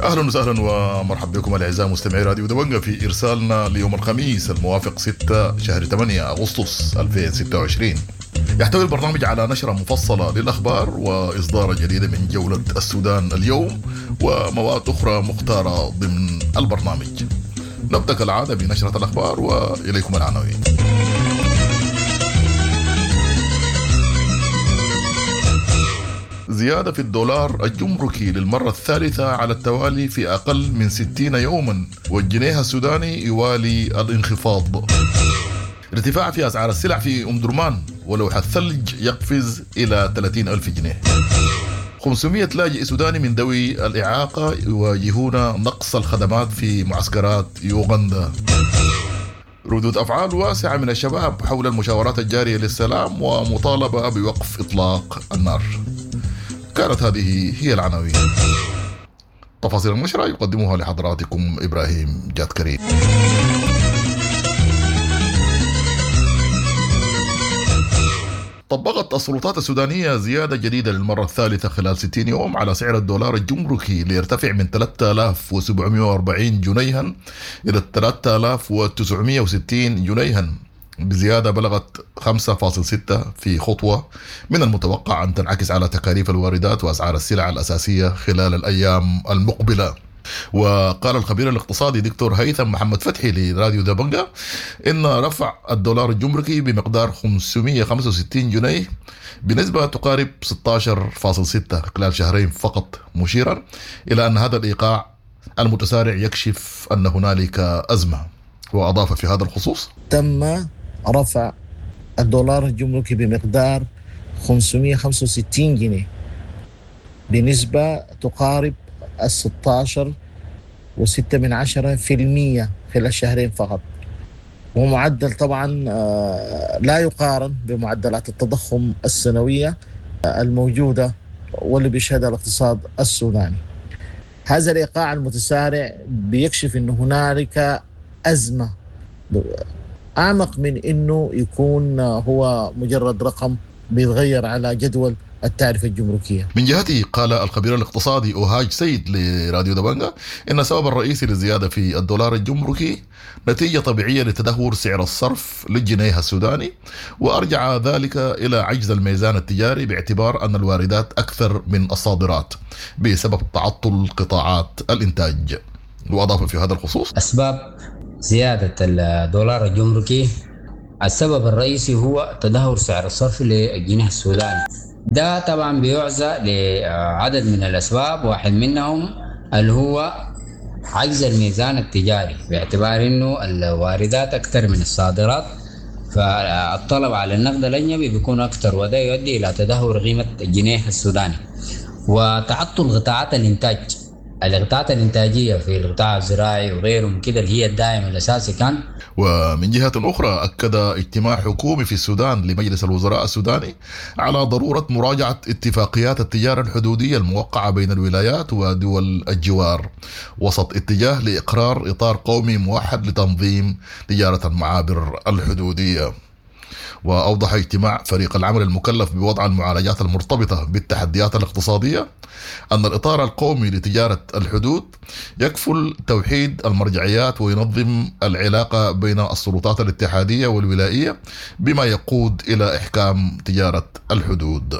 أهلا وسهلا ومرحبا بكم الأعزاء مستمعي راديو دبنجة في إرسالنا ليوم الخميس الموافق 6 شهر 8 أغسطس 2026. يحتوي البرنامج على نشرة مفصلة للأخبار وإصدار جديد من جولة السودان اليوم ومواد أخرى مختارة ضمن البرنامج. نبدأ كالعادة بنشرة الأخبار وإليكم العناوين. زيادة في الدولار الجمركي للمرة الثالثة على التوالي في أقل من 60 يوما، والجنيه السوداني يوالي الانخفاض. ارتفاع في أسعار السلع في أم درمان، ولوح الثلج يقفز إلى 30 ألف جنيه. 500 لاجئ سوداني من ذوي الإعاقة يواجهون نقص الخدمات في معسكرات يوغندا. ردود أفعال واسعة من الشباب حول المشاورات الجارية للسلام ومطالبة بوقف إطلاق النار. كانت هذه هي العناوين. تفاصيل النشرة يقدمها لحضراتكم إبراهيم جاد كريم. طبقت السلطات السودانية زيادة جديدة للمرة الثالثة خلال 60 يوم على سعر الدولار الجمركي ليرتفع من 3740 جنيها إلى 3960 جنيها، بزيادة بلغت 5.6 في خطوة من المتوقع أن تنعكس على تكاليف الواردات وأسعار السلع الأساسية خلال الأيام المقبلة. وقال الخبير الاقتصادي دكتور هيثم محمد فتحي لراديو دبنجة إن رفع الدولار الجمركي بمقدار 565 جنيه بنسبة تقارب 16.6 خلال شهرين فقط، مشيرا إلى أن هذا الإيقاع المتسارع يكشف أن هنالك أزمة. وأضاف في هذا الخصوص: تم رفع الدولار الجمركي بمقدار 565 جنيه بنسبة تقارب 16.6% خلال شهرين فقط، ومعدل طبعا لا يقارن بمعدلات التضخم السنوية الموجودة واللي بيشهدها الاقتصاد السوداني. هذا الإيقاع المتسارع بيكشف أن هنالك أزمة أعمق من أنه يكون هو مجرد رقم بيتغير على جدول التعرفة الجمركية. من جهته قال الخبير الاقتصادي أوهاج سيد لراديو دبنجة إن السبب الرئيسي للزيادة في الدولار الجمركي نتيجة طبيعية لتدهور سعر الصرف للجنيه السوداني، وأرجع ذلك إلى عجز الميزان التجاري باعتبار أن الواردات أكثر من الصادرات بسبب تعطل قطاعات الإنتاج. وأضاف في هذا الخصوص: أسباب زيادة الدولار الجمركي السبب الرئيسي هو تدهور سعر الصرف للجنيه السوداني. ده طبعا بيعزى لعدد من الأسباب، واحد منهم اللي هو عجز الميزان التجاري باعتبار انه الواردات اكثر من الصادرات، فالطلب على النقد الأجنبي بيكون اكثر، وده يؤدي الى تدهور قيمة الجنيه السوداني. وتعطل قطاعات الانتاج، القطاعات الانتاجية في القطاع الزراعي وغيره من كده اللي هي الداعم الأساسي كان. ومن جهة أخرى أكد اجتماع حكومي في السودان لمجلس الوزراء السوداني على ضرورة مراجعة اتفاقيات التجارة الحدودية الموقعة بين الولايات ودول الجوار وسط اتجاه لإقرار إطار قومي موحد لتنظيم تجارة المعابر الحدودية. وأوضح اجتماع فريق العمل المكلف بوضع المعالجات المرتبطة بالتحديات الاقتصادية أن الإطار القومي لتجارة الحدود يكفل توحيد المرجعيات وينظم العلاقة بين السلطات الاتحادية والولائية بما يقود إلى إحكام تجارة الحدود.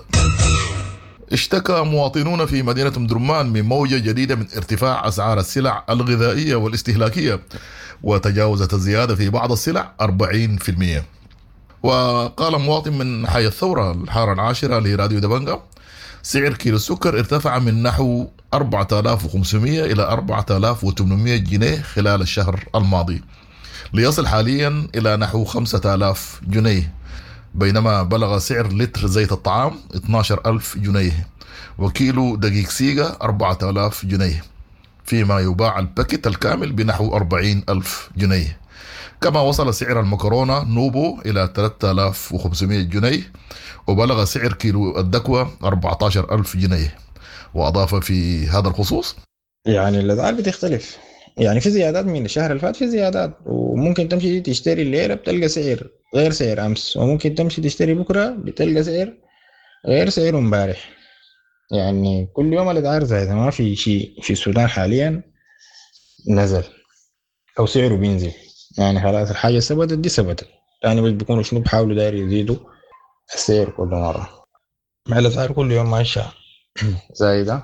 اشتكى مواطنون في مدينة أم درمان من موجة جديدة من ارتفاع أسعار السلع الغذائية والاستهلاكية، وتجاوزت الزيادة في بعض السلع 40%. وقال مواطن من حي الثورة الحارة العاشرة لراديو دبنجة: سعر كيلو السكر ارتفع من نحو 4500 إلى 4800 جنيه خلال الشهر الماضي، ليصل حاليا إلى نحو 5000 جنيه، بينما بلغ سعر لتر زيت الطعام 12000 جنيه، وكيلو دقيق سيغا 4000 جنيه، فيما يباع الباكيت الكامل بنحو 40000 جنيه. كما وصل سعر المكرونة نوبو إلى 3500 جنيه، وبلغ سعر كيلو الدكوة 14000 جنيه. وأضاف في هذا الخصوص: يعني الأسعار بتختلف، يعني في زيادات من الشهر اللي فات، في زيادات، وممكن تمشي تشتري الليلة بتلقى سعر غير سعر أمس، وممكن تمشي تشتري بكرة بتلقى سعر غير سعر امبارح. يعني كل يوم الأسعار زايدة، ما في شيء في السودان حاليا نزل أو سعره بينزل. يعني خلاص الحاجة ثبتت دي ثبتت، يعني بس بيكونوا شنو بيحاولوا داير يزيدوا السعر كل مرة. مع الأسعار كل يوم ماشية زايدة،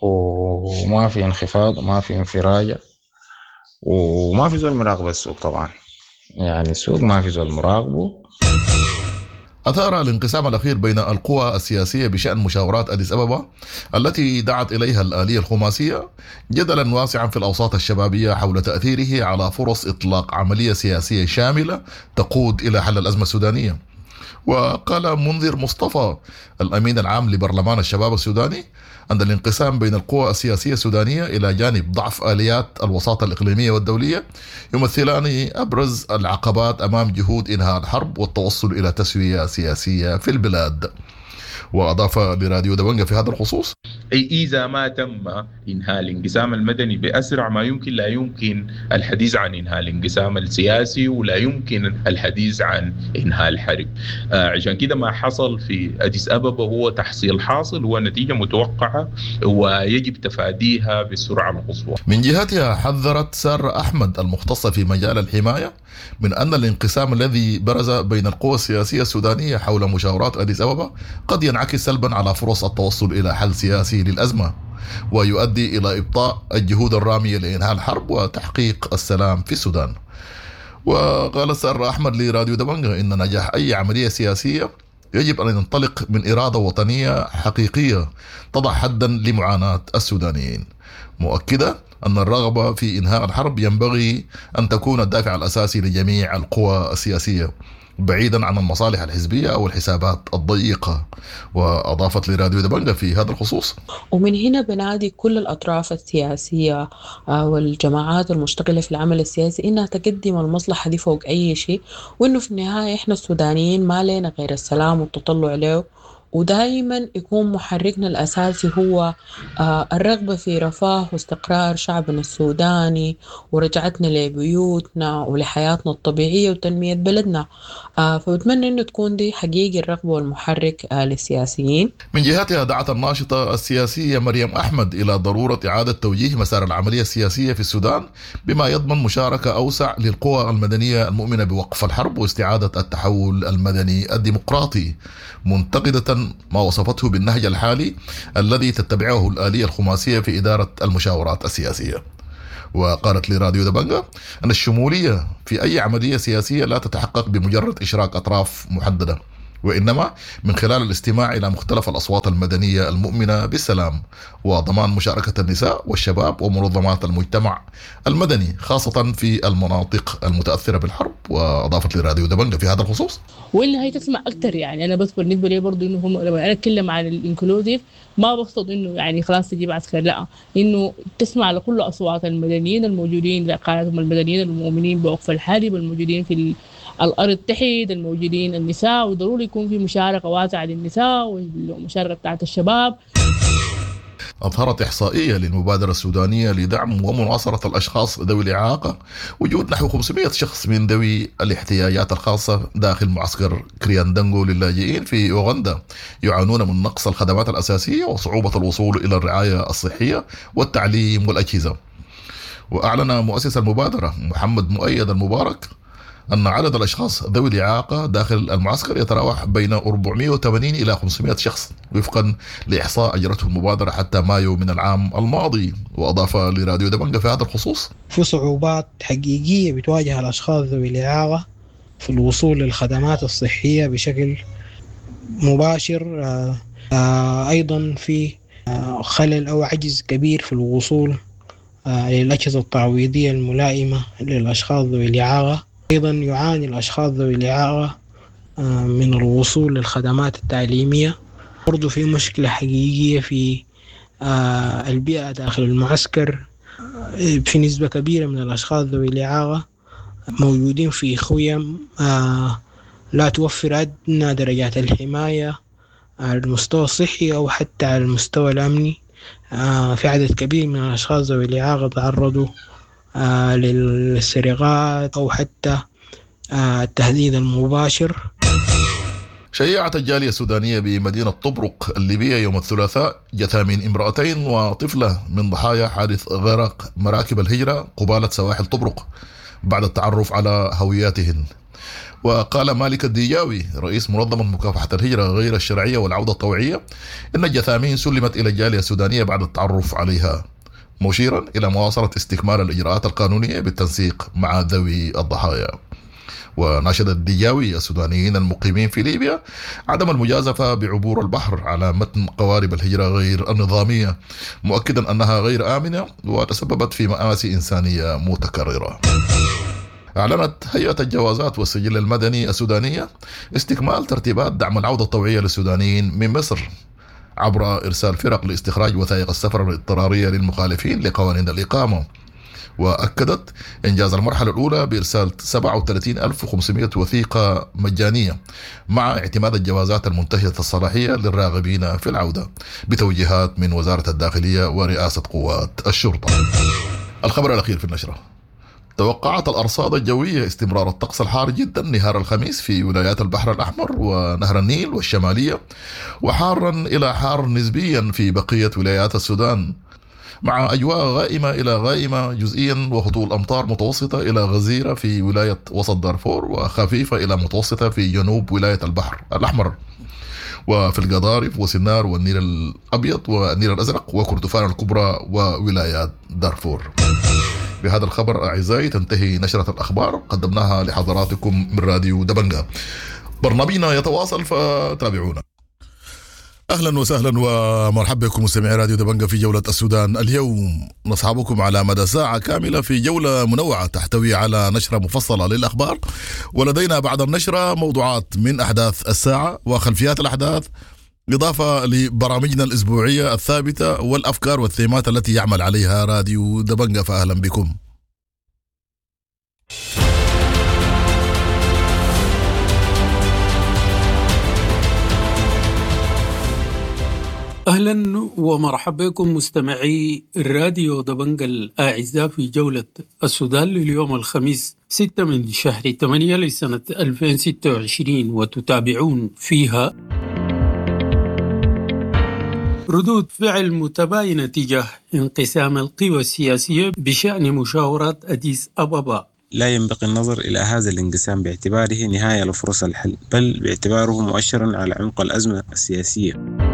وما في انخفاض وما في انفراجة، وما في زول مراقب السوق طبعا. يعني السوق ما في زول مراقبه. أثار الانقسام الأخير بين القوى السياسية بشأن مشاورات أديس أبابا التي دعت إليها الآلية الخماسية جدلا واسعا في الأوساط الشبابية حول تأثيره على فرص إطلاق عملية سياسية شاملة تقود إلى حل الأزمة السودانية. وقال منذر مصطفى الأمين العام لبرلمان الشباب السوداني أن الانقسام بين القوى السياسية السودانية إلى جانب ضعف آليات الوساطة الإقليمية والدولية يمثلان أبرز العقبات أمام جهود إنهاء الحرب والتوصل إلى تسوية سياسية في البلاد. وأضاف لراديو دبنجة في هذا الخصوص: إذا ما تم إنهاء الانقسام المدني بأسرع ما يمكن، لا يمكن الحديث عن إنهاء الانقسام السياسي، ولا يمكن الحديث عن إنهاء الحرب. عشان كده ما حصل في أديس أبابا هو تحصيل حاصل، هو نتيجة متوقعة ويجب تفاديها بالسرعة القصوى. من جهتها حذرت سارة أحمد المختصة في مجال الحماية من أن الانقسام الذي برز بين القوى السياسية السودانية حول مشاورات أديس أبابا قد ينعكس سلبا على فرص التوصل إلى حل سياسي للأزمة، ويؤدي إلى إبطاء الجهود الرامية لإنهاء الحرب وتحقيق السلام في السودان. وقال سارة أحمد لراديو دبنجة إن نجاح أي عملية سياسية يجب أن ينطلق من إرادة وطنية حقيقية تضع حدا لمعاناة السودانيين، مؤكدة أن الرغبة في إنهاء الحرب ينبغي أن تكون الدافع الأساسي لجميع القوى السياسية بعيدا عن المصالح الحزبية أو الحسابات الضيقة. وأضافت لراديو دبنجة في هذا الخصوص: ومن هنا بنادي كل الأطراف السياسية والجماعات المشتغلة في العمل السياسي إنها تقدم المصلحة دي فوق أي شيء، وإنه في النهاية إحنا السودانيين ما لنا غير السلام والتطلع له، ودائما يكون محركنا الأساسي هو الرغبة في رفاه واستقرار شعبنا السوداني ورجعتنا لبيوتنا ولحياتنا الطبيعية وتنمية بلدنا. فبتمنى أنه تكون دي حقيقي الرغبة والمحرك للسياسيين. من جهتها دعت الناشطة السياسية مريم أحمد إلى ضرورة إعادة توجيه مسار العملية السياسية في السودان بما يضمن مشاركة أوسع للقوى المدنية المؤمنة بوقف الحرب واستعادة التحول المدني الديمقراطي، منتقدة ما وصفته بالنهج الحالي الذي تتبعه الآلية الخماسية في إدارة المشاورات السياسية. وقالت لراديو دبنجة أن الشمولية في أي عملية سياسية لا تتحقق بمجرد إشراك أطراف محددة، وإنما من خلال الاستماع إلى مختلف الأصوات المدنية المؤمنة بالسلام وضمان مشاركة النساء والشباب ومنظمات المجتمع المدني خاصة في المناطق المتأثرة بالحرب. وأضافت لراديو دبنجة في هذا الخصوص: واللي هي تسمع أكتر. يعني أنا بس بالنسبة لي برضو إنه هم لما أنا أتكلم عن الإنكلوزيف ما بقصد إنه يعني خلاص تجيب عسكر، لا، إنه تسمع لكل أصوات المدنيين الموجودين لقاعدهم المدنيين المؤمنين بوقف الحرب الموجودين في الأرض تحت الموجودين النساء، وضروري يكون في مشاركة واسعة للنساء ومشاركة بتاعت الشباب. أظهرت إحصائية للمبادرة السودانية لدعم ومناصرة الأشخاص ذوي الإعاقة وجود نحو 500 شخص من ذوي الاحتياجات الخاصة داخل معسكر كرياندنغو للاجئين في أوغندا يعانون من نقص الخدمات الأساسية وصعوبة الوصول إلى الرعاية الصحية والتعليم والأجهزة. وأعلن مؤسس المبادرة محمد مؤيد المبارك أن عدد الأشخاص ذوي الإعاقة داخل المعسكر يتراوح بين 480 إلى 500 شخص وفقا لإحصاء أجرته المبادرة حتى مايو من العام الماضي. وأضاف لراديو دبنجة في هذا الخصوص: في صعوبات حقيقية بتواجه الأشخاص ذوي الإعاقة في الوصول للخدمات الصحية بشكل مباشر. أيضا في خلل أو عجز كبير في الوصول للأجهزة التعويضية الملائمة للأشخاص ذوي الإعاقة. أيضا يعاني الأشخاص ذوي الإعاقة من الوصول للخدمات التعليمية. برضو في مشكلة حقيقية في البيئة داخل المعسكر. في نسبة كبيرة من الأشخاص ذوي الإعاقة موجودين في خيم لا توفر أدنى درجات الحماية على المستوى الصحي أو حتى على المستوى الأمني. في عدد كبير من الأشخاص ذوي الإعاقة تعرضوا للسرقات أو حتى التهديد المباشر. شيعت الجالية السودانية بمدينة طبرق الليبية يوم الثلاثاء جثامين امرأتين وطفلة من ضحايا حادث غرق مراكب الهجرة قبالة سواحل طبرق بعد التعرف على هوياتهن. وقال مالك الديجاوي رئيس منظمة مكافحة الهجرة غير الشرعية والعودة الطوعية إن الجثامين سلمت إلى الجالية السودانية بعد التعرف عليها، مشيرا إلى مواصلة استكمال الإجراءات القانونية بالتنسيق مع ذوي الضحايا. وناشد الديجاوي السودانيين المقيمين في ليبيا عدم المجازفة بعبور البحر على متن قوارب الهجرة غير النظامية، مؤكدا أنها غير آمنة وتسببت في مآسي إنسانية متكررة. أعلنت هيئة الجوازات والسجل المدني السودانية استكمال ترتيبات دعم العودة الطوعية للسودانيين من مصر عبر إرسال فرق لاستخراج وثائق السفر الاضطرارية للمخالفين لقوانين الإقامة، وأكدت إنجاز المرحلة الأولى بإرسال 37,500 وثيقة مجانية مع اعتماد الجوازات المنتهية الصلاحية للراغبين في العودة بتوجيهات من وزارة الداخلية ورئاسة قوات الشرطة. الخبر الأخير في النشرة: توقعت الأرصاد الجوية استمرار الطقس الحار جدا نهار الخميس في ولايات البحر الأحمر ونهر النيل والشمالية، وحارا إلى حار نسبيا في بقية ولايات السودان، مع أجواء غائمة إلى غائمة جزئيا وهطول أمطار متوسطة إلى غزيرة في ولاية وسط دارفور وخفيفة إلى متوسطة في جنوب ولاية البحر الأحمر وفي القضارف وسنار والنيل الأبيض والنيل الأزرق وكردفان الكبرى وولايات دارفور. بهذا الخبر أعزائي تنتهي نشرة الأخبار قدمناها لحضراتكم من راديو دبنجة. برنامجنا يتواصل فتابعونا. أهلا وسهلا ومرحبا بكم مستمعي راديو دبنجة في جولة السودان. اليوم نصحبكم على مدى ساعة كاملة في جولة منوعة تحتوي على نشرة مفصلة للأخبار، ولدينا بعد النشرة موضوعات من أحداث الساعة وخلفيات الأحداث، إضافة لبرامجنا الأسبوعية الثابتة والأفكار والثيمات التي يعمل عليها راديو دبنجة. فأهلا بكم. أهلا ومرحبا بكم مستمعي الراديو دبنجة الأعزاء في جولة السودان لليوم الخميس 6 من شهر 8 لسنة 2026، وتتابعون فيها ردود فعل متباينة تجاه انقسام القوى السياسية بشأن مشاورات أديس أبابا. لا ينبغي النظر إلى هذا الانقسام باعتباره نهاية لفرص الحل، بل باعتباره مؤشرا على عمق الأزمة السياسية.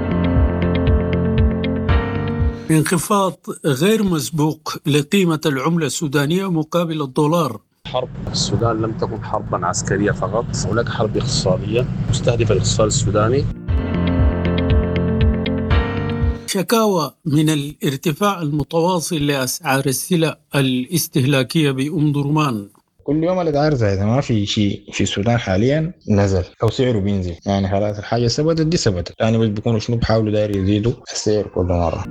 انخفاض غير مسبوق لقيمة العملة السودانية مقابل الدولار. حرب السودان لم تكن حربا عسكرية فقط، هناك حرب اقتصادية مستهدفة الاقتصاد السوداني. شكاوى من الارتفاع المتواصل لأسعار السلع الاستهلاكية بأم درمان. كل يوم الأسعار زايدة، ما في شيء في السودان حاليا نزل أو سعره بينزل، يعني خلاص الحاجة ثبتت دي ثبتت، يعني بس بيكونوا شنو بحاولوا داير يزيدوا السعر كل مرة.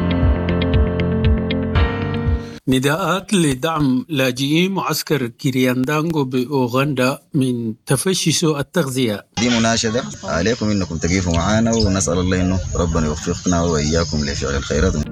نداءات لدعم لاجئي معسكر كيرياندانغو بأوغندا من تفشي سوء التغذية. دي مناشدة عليكم إنكم تقيفوا معانا، ونسأل الله إنه ربنا يوفقنا وإياكم لفعل الخيرات.